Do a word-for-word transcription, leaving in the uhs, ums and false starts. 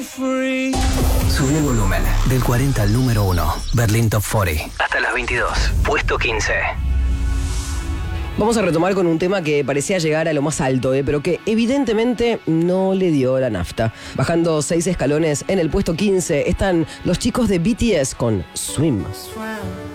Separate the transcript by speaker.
Speaker 1: Subí el volumen. Del cuarenta al número uno. Berlín Top cuarenta. Hasta las veintidós. Puesto quince.
Speaker 2: Vamos a retomar con un tema que parecía llegar a lo más alto, ¿eh? pero que evidentemente no le dio la nafta. Bajando seis escalones en el puesto quince están los chicos de B T S con Swim.